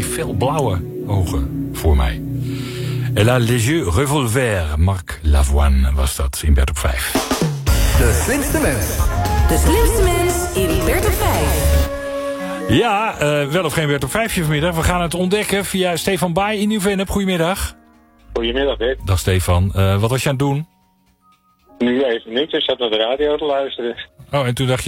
die felblauwe ogen voor mij. Elle a les yeux revolver. Marc Lavoine was dat in Bert op 5. De slimste mens. De slimste mens in Bert op 5. Ja, wel of geen Bert op 5 vanmiddag. We gaan het ontdekken via Stefan Baai in Nieuw-Vennep. Goedemiddag. Goedemiddag, Bert. Dag Stefan. Wat was je aan het doen? Nu even niks, ik zat naar de radio te luisteren. Oh, en toen dacht je...